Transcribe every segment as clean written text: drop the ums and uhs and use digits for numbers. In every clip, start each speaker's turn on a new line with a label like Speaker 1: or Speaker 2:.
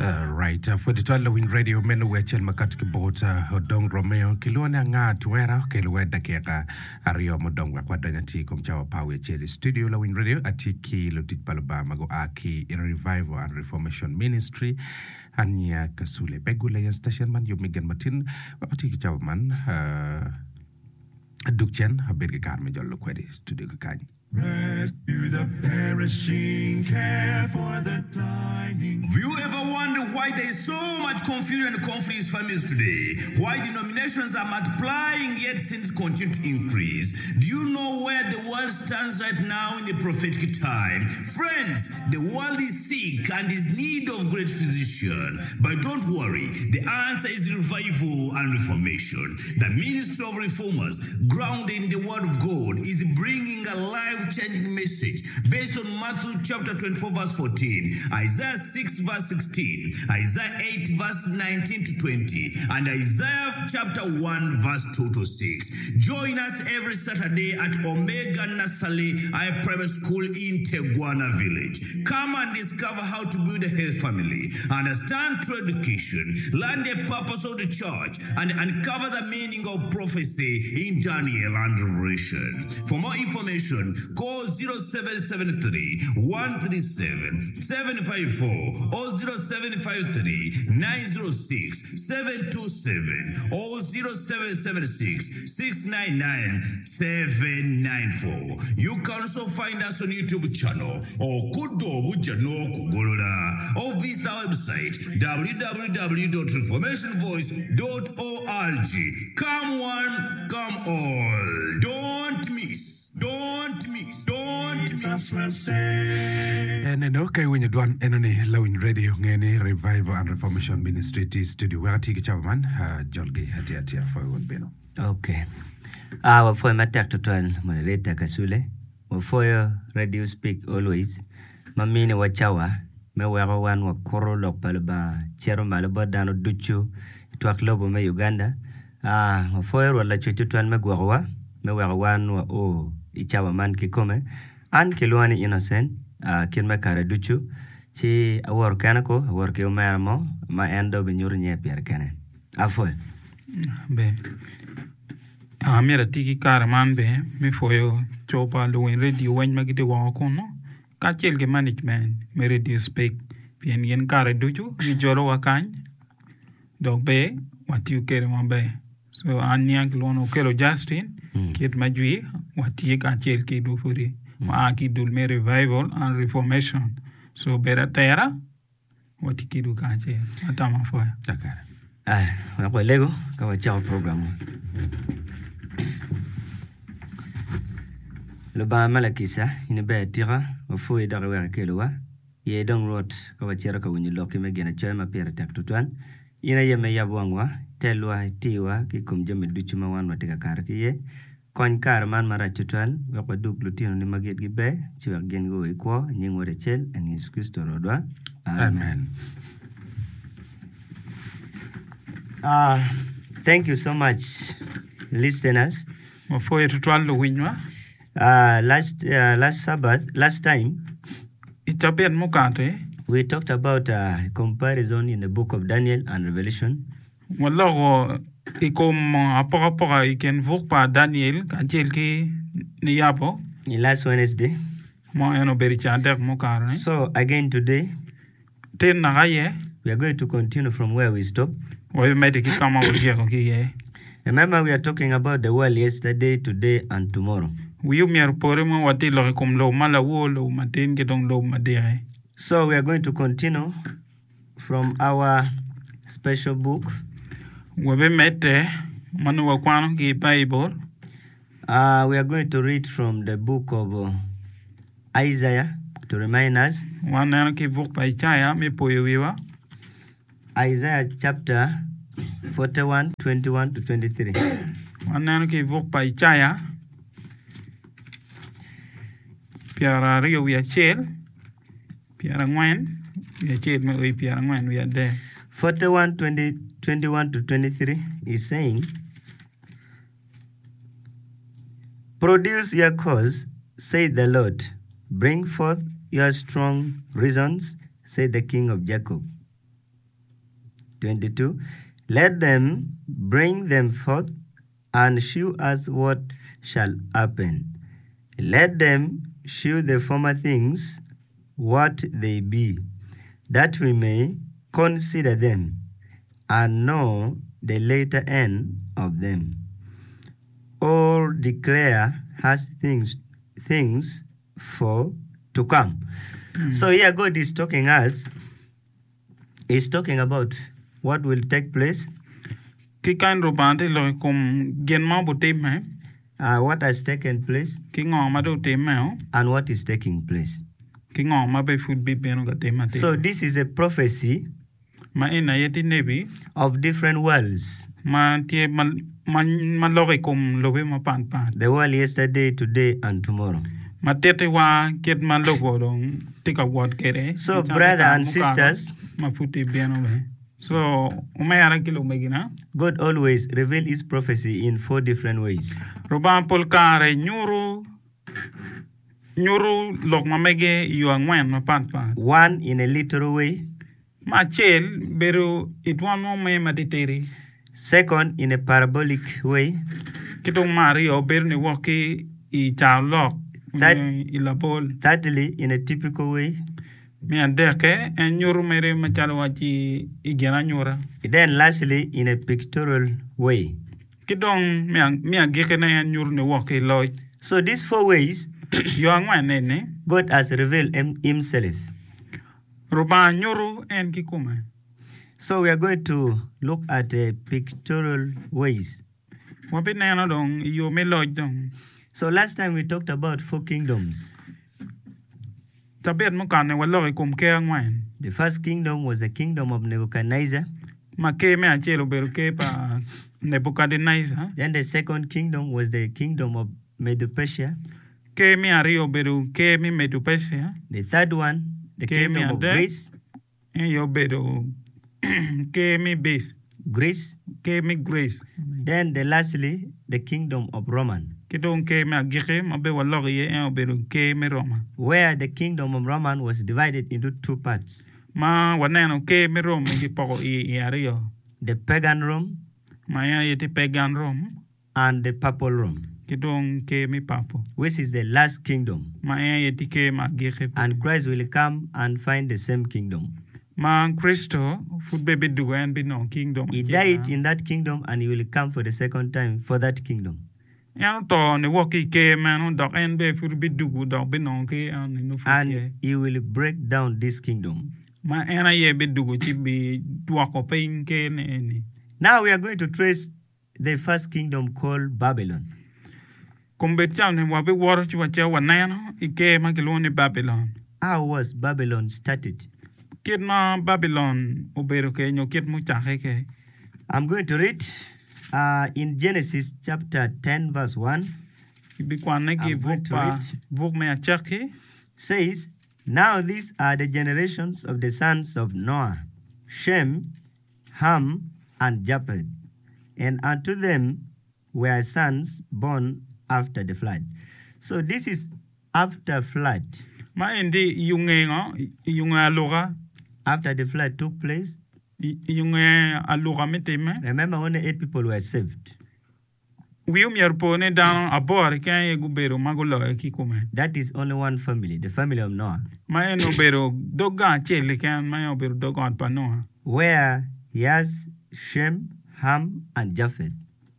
Speaker 1: Right, for the 12 Win Radio menu wechen makatiki bota Odong Romeo kilwana nga tuwera kilweda keka ario modong wa kwadanya tiko mchawa pawe cheli studio la Win Radio atiki lotit palaba mago aki in revival and reformation ministry anya kasule pegula ya station man yomigan matin wakatiki chawa man dukchen berge karme jollo kwedi studio kakany.
Speaker 2: Rescue the perishing, care for the dying.
Speaker 3: Have you ever wondered why there is so much confusion and conflict in families today? Why denominations are multiplying yet sins continue to increase? Do you know where the world stands right now in the prophetic time? Friends, the world is sick and is in need of great physician. But don't worry, the answer is revival and reformation. The ministry of reformers, grounded in the word of God, is bringing a life-changing message based on Matthew chapter 24 verse 14, Isaiah 6 verse 16, Isaiah 8 verse 19 to 20, and Isaiah chapter 1 verse 2 to 6. Join us every Saturday at Omega Nasali Private School in Teguana Village. Come and discover how to build a health family, understand true education, learn the purpose of the church, and uncover the meaning of prophecy in Daniel and Revelation. For more information, call 0773 137 754 or 0753 906 727 or 0776 699 794. You can also find us on YouTube channel or Kudo Wujano Kugolola or visit our website www.reformationvoice.org. Come one, come all. Don't miss. Don't miss. Don't miss.
Speaker 1: Neno kay wenye duan enoni Lawin Radio ngene Revival and Reformation Ministry studio wakati kichaman jolgi hati afoi beno.
Speaker 4: Okay. Wafoi matak tutuan moderator kasule. Wafoi radio speak always. Mamine wachawa me wero wan wakoro lok palaba chero malaba dano duchu tuak lobo me Uganda. Wafoi wala chutuan me gwawa me wero wan wa o ichawa man kikome an kilwani innocent kin me kare duchu chi awor kanako awor ke umermo ma endo be nyur nye pier kene afoi
Speaker 5: be mera tiki kare man be me foyo chopa Lawin Radio wen magide wa kono ka chel ke management me radio speak bien yen kare duchu ni jolo wakany dog be watiu kere mo be so anya klono kelo Justin kit majui watie ka chel ke du furi ma ki dul me revival and reformation so bera tera wati ki du ka chel atama fo
Speaker 1: Takara.
Speaker 4: na kwa lego ka wachao program lo ba malakisa ine be tira wafoi dare wa kelowa ye dong rot ka wachera ka wini loki me gena chama pere tak tutuan ina ye me yabwangwa telwa tiwa ki kumjome duchuma wan watika kar kiye kon kar man mara tutuan wa duk lutino ni maget gibe chiwa gen go ikwo nyingore chel and Jesus Christ rodwa
Speaker 1: Amen.
Speaker 4: Thank you so much listeners.
Speaker 5: wafoi tutuan lo winywa
Speaker 4: Last time
Speaker 5: itabet mukate
Speaker 4: we talked about comparison in the book of Daniel and Revelation.
Speaker 5: wala ikom apora iken vok pa Daniel ka chel ki ni yapo
Speaker 4: In last Wednesday.
Speaker 5: mo eno beri chander mukare
Speaker 4: So again today
Speaker 5: ten na gaye
Speaker 4: we are going to continue from where we stopped.
Speaker 5: we mede ki kama ulgero ki ye
Speaker 4: Remember we are talking about the world yesterday, today and tomorrow.
Speaker 5: wiu mier pore mo wati lo kom lo mala wo lo maten ke dong lo madere
Speaker 4: So we are going to continue from our special book.
Speaker 5: we mete manu wa kwano ki Bible
Speaker 4: We are going to read from the book of Isaiah to remind us.
Speaker 5: wana ki vok pa chaya me poyewa
Speaker 4: Isaiah chapter 41, 21 to 23.
Speaker 5: wana ki vok pa chaya piara rio wi achel piara ngwen wi achel me wi piara ngwen wi ade
Speaker 4: 41, 21 to 23 is saying, produce your cause, said the Lord. Bring forth your strong reasons, said the King of Jacob. 22. Let them bring them forth and shew us what shall happen. Let them shew the former things what they be, that we may consider them and know the later end of them. Or declare us things for to come. So here God is talking about what will take place,
Speaker 5: Ki kan robante lo kum gen ma bu tem me.
Speaker 4: what has taken place,
Speaker 5: Ki ngong ma do tem me.
Speaker 4: and what is taking place.
Speaker 5: Ki ngong ma be food be beno ga tem ma tem.
Speaker 4: So this is a prophecy
Speaker 5: Ma ina yeti nebi.
Speaker 4: of different worlds.
Speaker 5: Ma tie ma lo kum lo be ma pan pan.
Speaker 4: The world yesterday, today, and tomorrow.
Speaker 5: Ma tete wa ket ma lo go dong tika word kere.
Speaker 4: So, brother and sisters,
Speaker 5: ma futi beno be. So, umayara kilo megina.
Speaker 4: God always reveals his prophecy in 4 different ways.
Speaker 5: Roban pol kare nyuru lok ma mege yu angwen ma pan pan.
Speaker 4: One in a literal way,
Speaker 5: Ma chel beru itwan mo me matiteri.
Speaker 4: second in a parabolic way,
Speaker 5: Kitong Mario beru ni waki I chao lok.
Speaker 4: That-
Speaker 5: Ila pol.
Speaker 4: thirdly in a typical way,
Speaker 5: Mi andeke en nyuru mere machalo wachi igena nyura.
Speaker 4: then lastly in a pictorial way.
Speaker 5: Kitong mi agike na en nyuru ni waki loy.
Speaker 4: So these 4 ways,
Speaker 5: Yo angwen nene.
Speaker 4: God has revealed himself.
Speaker 5: Roba nyuru en kikume.
Speaker 4: So we are going to look at pictorial ways.
Speaker 5: Wapi neno dong yo me loy dong.
Speaker 4: So last time we talked about 4 kingdoms.
Speaker 5: Tabet mo kane waloy kum ke angwen.
Speaker 4: The first kingdom was the kingdom of Nebuchadnezzar.
Speaker 5: Ma ke me achelo beru ke pa Nebuchadnezzar.
Speaker 4: Then the second kingdom was the kingdom of Medo-Persia.
Speaker 5: Ke mi ario beru ke mi Medo-Persia.
Speaker 4: The third one, the
Speaker 5: Okay,
Speaker 4: kingdom of
Speaker 5: Meander.
Speaker 4: Greece.
Speaker 5: En yo beru ke mi base.
Speaker 4: Greece.
Speaker 5: Ke mi grace.
Speaker 4: Then lastly, the kingdom of Roman,
Speaker 5: Kitong ke me agike ma be waloy ye en beru ke mi Roma.
Speaker 4: where the kingdom of Roman was divided into 2 parts.
Speaker 5: Ma waneno ke mi Roma ki poko I ario.
Speaker 4: The pagan Rome
Speaker 5: Ma ya yeti pagan Rome.
Speaker 4: and the papal Rome,
Speaker 5: Kitong ke mi papo.
Speaker 4: which is the last kingdom.
Speaker 5: Ma ya yeti ke ma agike.
Speaker 4: And Christ will come and find the same kingdom.
Speaker 5: Ma Christo food baby do en be no kingdom.
Speaker 4: He died in that kingdom and he will come for the second time for that kingdom.
Speaker 5: Ya to ne woki ke man dok en be food be do dok be no ke an no food.
Speaker 4: And he will break down this kingdom.
Speaker 5: Ma ena ye be do chi be duako pain ke ne ni.
Speaker 4: Now we are going to trace the first kingdom called Babylon.
Speaker 5: Kumbet chao ne wabi waro chi wacha waneno ike makilone Babylon.
Speaker 4: How was Babylon started?
Speaker 5: Kid na Babylon obero ke nyo kid mo chake ke.
Speaker 4: I'm going to read in Genesis chapter 10 verse 1.
Speaker 5: Ibi kwane ki
Speaker 4: I'm going to
Speaker 5: book pa
Speaker 4: read.
Speaker 5: book me achake.
Speaker 4: Says, now these are the generations of the sons of Noah, Shem, Ham, and Japheth. And unto them were sons born after the flood. So this is after flood.
Speaker 5: Ma indi yunge aloga.
Speaker 4: After the flood took place,
Speaker 5: Yunge aloga meteme.
Speaker 4: remember only 8 people were saved.
Speaker 5: Wium yerpone dan abor ke ye gubero magulo ki kume.
Speaker 4: That is only one family, the family of Noah,
Speaker 5: Ma en obero doga chele ke ma obero doga pa Noah.
Speaker 4: where he has Shem, Ham, and Japheth.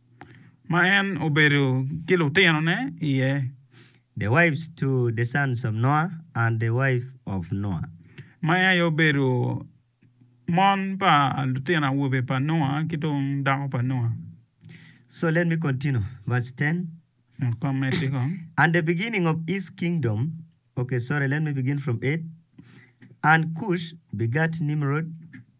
Speaker 5: Ma en obero kilo teno ne ye.
Speaker 4: The wives to the sons of Noah and the wife of Noah.
Speaker 5: Ma yo obero mon pa lutena wobe pa Noah kitong dao pa Noah.
Speaker 4: So let me continue. Verse 10.
Speaker 5: Comment kom.
Speaker 4: And the beginning of his kingdom, okay, sorry, let me begin from 8. And Cush begat Nimrod.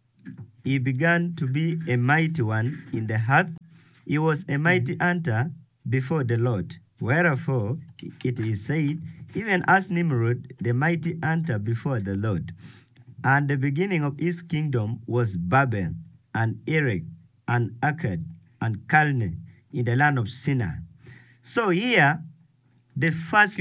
Speaker 4: He began to be a mighty one in the earth. He was a mighty hunter before the Lord. Wherefore it is said, even as Nimrod, the mighty hunter before the Lord. And the beginning of his kingdom was Babel, and Erech, and Akkad, and Calneh, in the land of Sinai. So here, the first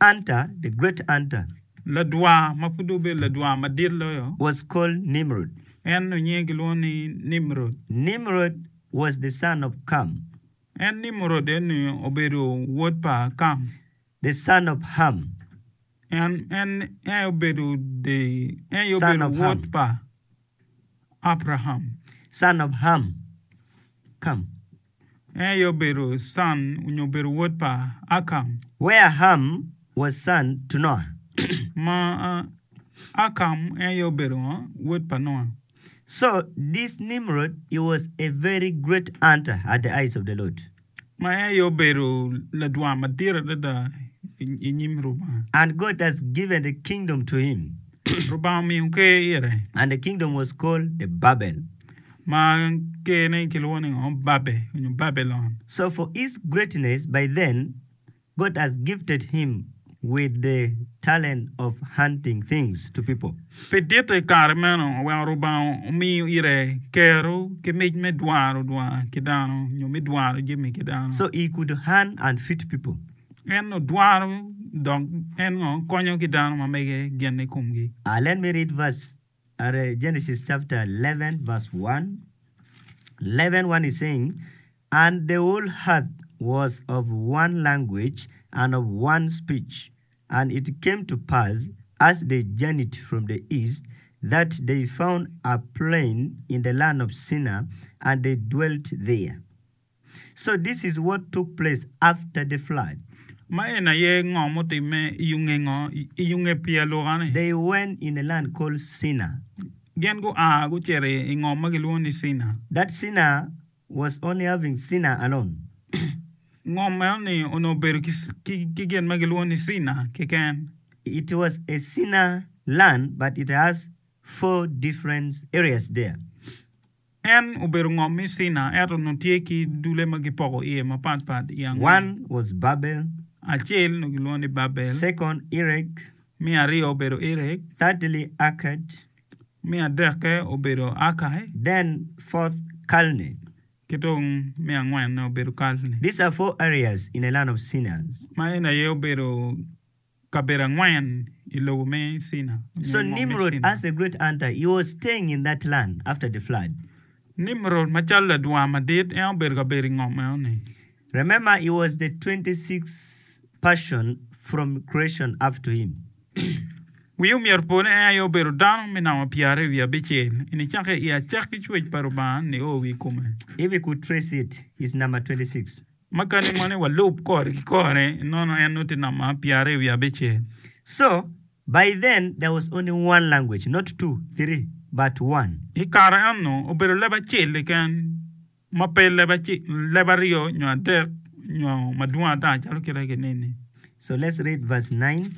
Speaker 4: hunter, the great hunter,
Speaker 5: La dwa mapudu be la dwa madir lo yo.
Speaker 4: was called Nimrod.
Speaker 5: En no nye kiloni Nimrod.
Speaker 4: Nimrod was the son of Cam,
Speaker 5: En Nimrod en obedo word pa Cam.
Speaker 4: the son of Ham,
Speaker 5: En obedo de
Speaker 4: Son
Speaker 5: obedo
Speaker 4: of
Speaker 5: word
Speaker 4: Ham.
Speaker 5: pa Abraham.
Speaker 4: son of Ham, Cam,
Speaker 5: Obedo son obedo word pa Akam.
Speaker 4: where Ham was son to Noah.
Speaker 5: Ma Akam obedo word pa Noah.
Speaker 4: So this Nimrod, he was a very great hunter at the eyes of the Lord.
Speaker 5: Ma obedo la dwa madira da inyim ruba.
Speaker 4: And God has given the kingdom to him.
Speaker 5: Ruba mi uke ire.
Speaker 4: And the kingdom was called the Babel.
Speaker 5: Ma ke ne kiloni on Babylon.
Speaker 4: So for his greatness, by then, God has gifted him with the talent of hunting things to people.
Speaker 5: Pedete carmeno wa ruba mi ire kero ke me dwaro dwa kidano me dwaro jemi kidano.
Speaker 4: So he could hunt and feed people.
Speaker 5: En no dwaro dong en no konyo kidano ma mege genne kumgi.
Speaker 4: Let me read Genesis chapter 11, verse 1. 11:1 is saying, and the whole earth was of one language and of one speech. And it came to pass, as they journeyed from the east, that they found a plain in the land of Sinai, and they dwelt there. So this is what took place after the flood.
Speaker 5: Ma ena ye ngomote me yunge pia logane.
Speaker 4: They went in a land called Sinai.
Speaker 5: Gen go go chere ngoma kiloni Sina.
Speaker 4: That Sinai was only having Sinai alone.
Speaker 5: Ngoma ni ono beru ki gen magiloni Sina keken.
Speaker 4: It was a Sinai land, but it has 4 different areas there.
Speaker 5: En oberu ngomi Sina eto no tieki dule magipoko ie mapat yang.
Speaker 4: One was Babel.
Speaker 5: Achel no kiloni Babel.
Speaker 4: Second, Erech.
Speaker 5: Mi ario oberu Erech.
Speaker 4: Thirdly, Akkad.
Speaker 5: Mi adeke oberu Akai.
Speaker 4: Then fourth, Calne.
Speaker 5: Kitong mi angwan no oberu Kalne.
Speaker 4: These are 4 areas in the land of sinners.
Speaker 5: Ma ena ye oberu kabera ngwan ilo me Sina.
Speaker 4: So Nimrod, as a great hunter, he was staying in that land after the flood.
Speaker 5: Nimrod machala dwa madit oberu kaberi ngoma.
Speaker 4: Remember, he was the 26th person from creation after him.
Speaker 5: We pone oberu down me na piare via bichel. Ini chake ia chaki chwech paroban ni wi kume.
Speaker 4: If we could trace it, it's number 26.
Speaker 5: Makani mane wa loop kore no enote nama piare via bichel.
Speaker 4: So, by then, there was only one language, not 2, 3, but 1.
Speaker 5: Ikara anno oberu leba chele kan mapel leba rio nyo adek nyo madua da chalo kira genene.
Speaker 4: So let's read verse 9.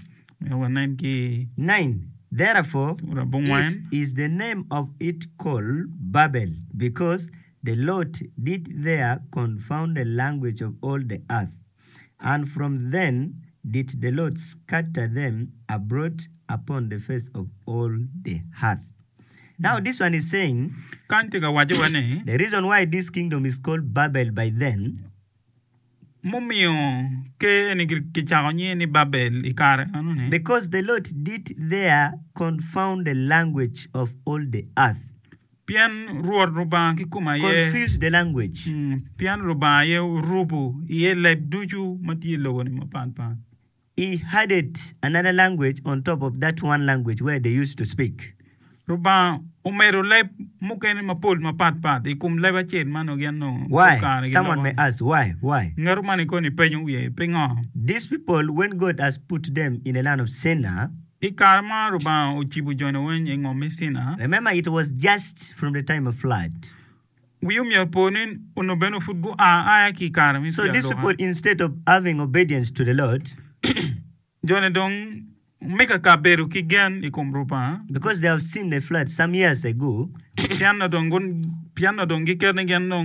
Speaker 5: 9.
Speaker 4: Therefore, is the name of it called Babel, because the Lord did there confound the language of all the earth. And from then did the Lord scatter them abroad upon the face of all the earth. Now this one is saying, the reason why this kingdom is called Babel by then, because the Lord did there confound the language of all the earth. Confuse the language. He added another language on top of that one language where they used to speak. Why? Someone may ask, why? These people, when God has put them in the land of Sinai, remember it was just from the time of flood. So these people, instead of having obedience to the Lord, because they have seen the flood some years ago,